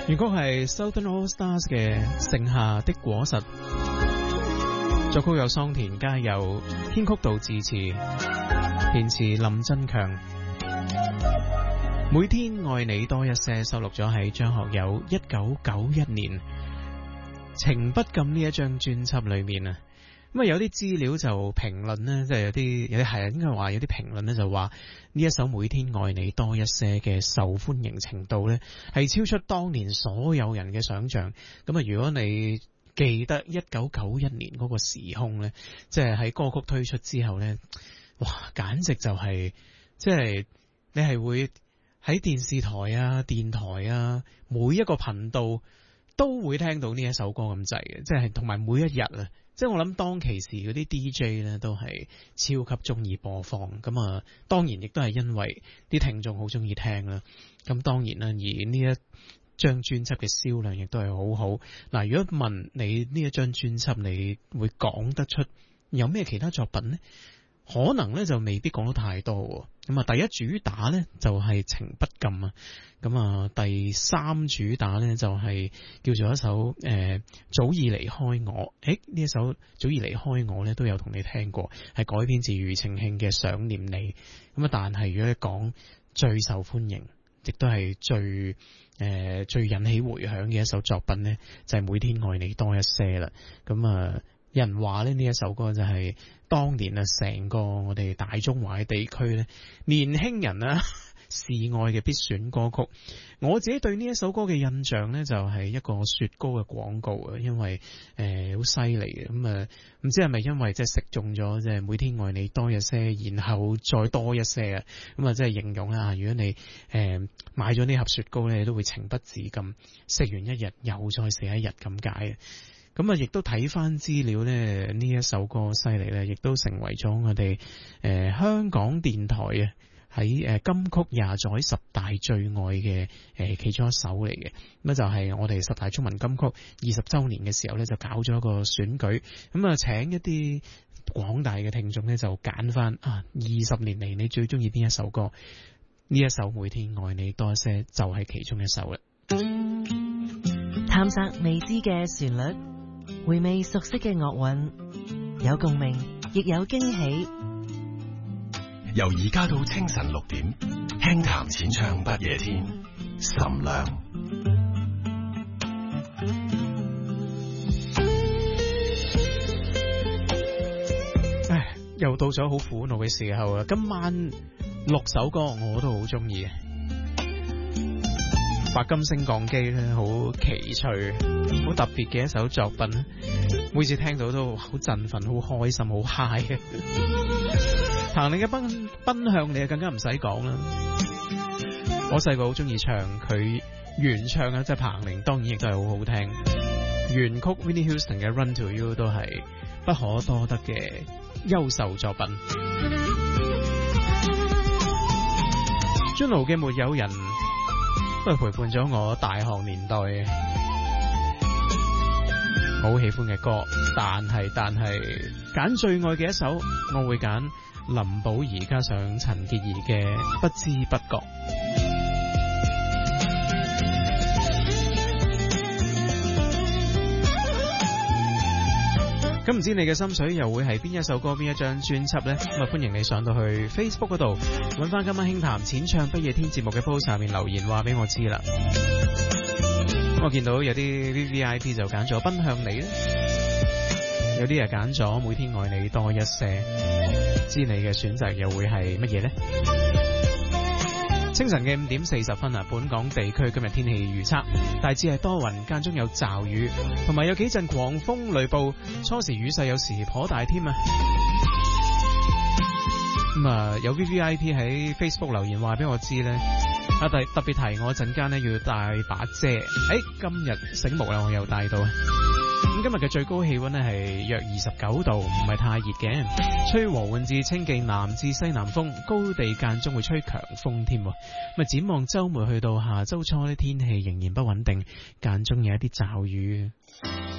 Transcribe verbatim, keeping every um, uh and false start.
原曲係 Southern All Stars 嘅《盛夏的果實》，作曲有桑田佳佑，編曲杜自持，填詞林振強。每天愛你多一些收錄咗喺張學友一九九一年《情不禁》呢一張專輯裏面啊。咁啊，有啲資料就評論呢，即係有啲有啲係應該話有啲評論呢就話呢一首《每天愛你多一些》嘅受歡迎程度呢係超出當年所有人嘅想象。咁啊，如果你記得一九九一年嗰個時空呢，即係喺歌曲推出之後呢，哇，簡直就係即係你係會喺電視台啊、電台啊每一個頻道都會聽到呢一首歌咁滯嘅，即係同埋每一日啊。即係我諗當其時嗰啲 D J 咧都係超級中意播放，咁啊當然亦都係因為啲聽眾好中意聽啦。咁當然啦，而呢一張專輯嘅銷量亦都係好好。嗱，如果問你呢一張專輯，你會講得出有咩其他作品呢？可能咧就未必講得太多。咁啊，第一主打咧就係情不禁啊。咁啊，第三主打咧就係叫做一首誒、呃、早已離開我。誒，呢一首早已離開我咧都有同你聽過，係改編自庾澄慶嘅想念你。咁啊，但係如果你講最受歡迎，亦都係最誒、呃、最引起回響嘅一首作品咧，就係、是、每天愛你多一些啦。咁啊。有人話咧呢一首歌就係當年啊成個我哋大中華嘅地區咧年輕人啊示愛嘅必選歌曲。我自己對呢一首歌嘅印象咧就係一個雪糕嘅廣告啊，因為誒好犀利嘅。咁啊唔知係咪因為即係食中咗即係每天愛你多一些，然後再多一些啊，咁啊即係形容啊，如果你誒、呃、買咗呢盒雪糕咧，你都會情不自禁食完一日又再食一日咁解。咁啊，亦都睇翻資料咧，呢一首歌犀利咧，亦都成為咗我哋誒、呃、香港電台啊喺誒金曲廿載十大最愛嘅誒、呃、其中一首嚟嘅。咁就係我哋十大中文金曲二十週年嘅時候咧，就搞咗一個選舉，咁啊請一啲廣大嘅聽眾咧，就揀翻啊二十年嚟你最中意邊一首歌？呢一首每天愛你多一些就係其中一首啦。 探索未知嘅旋律，回味熟悉嘅樂韻，有共鳴，亦有驚喜。 由而家到清晨六點，輕談淺唱不夜天，岑亮。 唉，又到咗好苦惱嘅時候啦！今晚六首歌我都好中意。白金升降機咧，好奇趣、好特別嘅一首作品，每次聽到都好振奮、好開心、好嗨嘅。彭羚嘅奔奔向你啊，更加唔使講啦。我細個好中意唱佢原唱啊，即係彭羚，當然亦都係好好聽。原曲 Whitney Houston 嘅 Run to You 都係不可多得嘅優秀作品。Juno 嘅沒有人都係陪伴咗我大學年代我好喜歡嘅歌，但係但係揀最愛嘅一首，我會揀林寶儀加上陳潔儀嘅不知不覺。咁唔知你嘅心水又會係邊一首歌邊一張專輯呢？咁啊歡迎你上到去 Facebook 嗰度揾翻今晚輕談淺唱不夜天節目嘅 post 下面留言話俾我知啦。我見到有啲 V V I P 就揀咗奔向你，有啲人揀咗每天愛你多一些，知你嘅選擇又會係乜嘢呢？清晨嘅五點四十分啊，本港地區今日天氣預測大致係多雲，間中有驟雨，同埋有幾陣狂風雷暴，初時雨勢有時頗大添啊！咁、嗯、啊，有 V V I P 喺 Facebook 留言話俾我知呢，啊特特別提我陣間呢要帶把遮，誒、哎、今日醒目啦，我又帶到。咁今日嘅最高氣溫呢係約二十九度，唔係太熱嘅，吹和緩至清勁南至西南風，高地間中會吹強風添。咁啊，展望周末去到下周初呢，天氣仍然不穩定，間中有一啲驟雨。